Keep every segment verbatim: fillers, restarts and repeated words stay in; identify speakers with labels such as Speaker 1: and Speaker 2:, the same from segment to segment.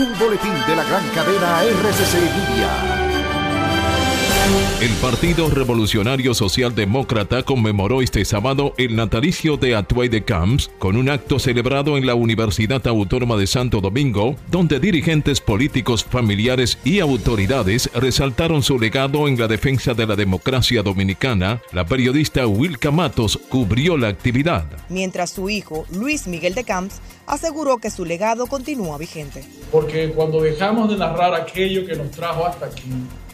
Speaker 1: Un boletín de la gran cadena R C C Media.
Speaker 2: El Partido Revolucionario Socialdemócrata conmemoró este sábado el natalicio de Atuay de Camps con un acto celebrado en la Universidad Autónoma de Santo Domingo, donde dirigentes políticos, familiares y autoridades resaltaron su legado en la defensa de la democracia dominicana. La periodista Wilka Matos cubrió la actividad.
Speaker 3: Mientras su hijo, Luis Miguel de Camps, aseguró que su legado continúa vigente.
Speaker 4: Porque cuando dejamos de narrar aquello que nos trajo hasta aquí,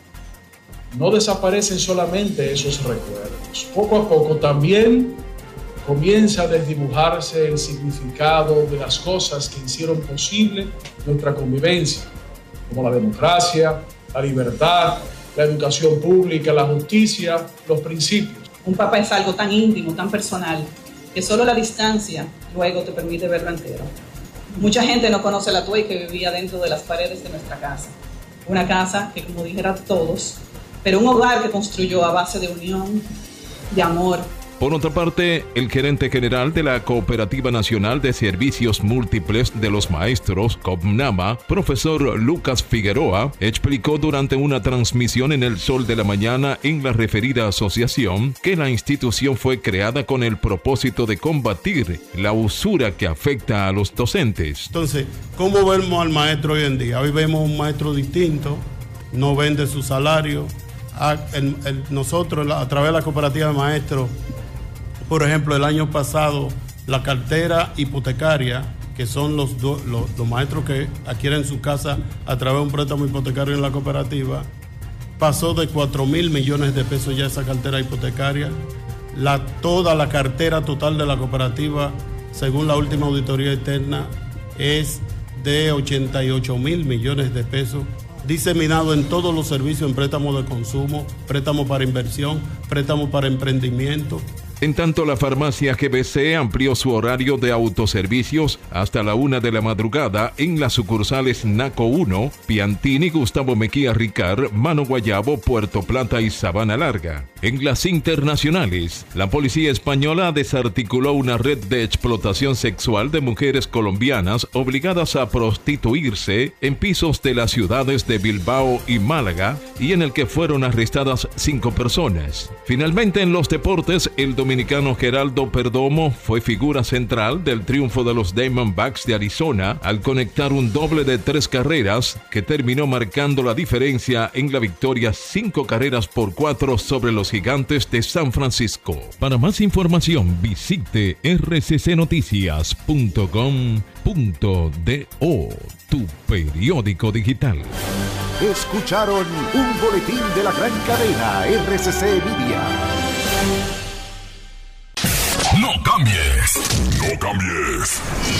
Speaker 4: no desaparecen solamente esos recuerdos. Poco a poco también comienza a desdibujarse el significado de las cosas que hicieron posible nuestra convivencia, como la democracia, la libertad, la educación pública, la justicia, los principios.
Speaker 5: Un papá es algo tan íntimo, tan personal, que solo la distancia luego te permite verlo entero. Mucha gente no conoce el Atuay que vivía dentro de las paredes de nuestra casa. Una casa que, como dijeran todos, pero un hogar que construyó a base de unión, de amor.
Speaker 2: Por otra parte, el gerente general de la Cooperativa Nacional de Servicios Múltiples de los Maestros, COPNAMA, profesor Lucas Figueroa, explicó durante una transmisión en El Sol de la Mañana en la referida asociación que la institución fue creada con el propósito de combatir la usura que afecta a los docentes.
Speaker 6: Entonces, ¿cómo vemos al maestro hoy en día? Hoy vemos un maestro distinto, no vende su salario. A, el, el, nosotros, a través de la Cooperativa de Maestros, por ejemplo, el año pasado, la cartera hipotecaria, que son los, do, los, los maestros que adquieren su casa a través de un préstamo hipotecario en la cooperativa, pasó de cuatro mil millones de pesos ya esa cartera hipotecaria. La, toda la cartera total de la cooperativa, según la última auditoría externa, es de ochenta y ocho mil millones de pesos, diseminado en todos los servicios, en préstamos de consumo, préstamos para inversión, préstamos para emprendimiento.
Speaker 2: En tanto, la farmacia G B C amplió su horario de autoservicios hasta la una de la madrugada en las sucursales Naco uno, Piantini, Gustavo Mejía Ricard, Mano Guayabo, Puerto Plata y Sabana Larga. En las internacionales, la policía española desarticuló una red de explotación sexual de mujeres colombianas obligadas a prostituirse en pisos de las ciudades de Bilbao y Málaga, y en el que fueron arrestadas cinco personas. Finalmente, en los deportes, el dominicano Geraldo Perdomo fue figura central del triunfo de los Diamondbacks de Arizona al conectar un doble de tres carreras que terminó marcando la diferencia en la victoria cinco carreras por cuatro sobre los Gigantes de San Francisco. Para más información visite r c c noticias punto com punto do, tu periódico digital.
Speaker 1: Escucharon un boletín de la gran cadena R C C Media.
Speaker 7: No cambies, no cambies.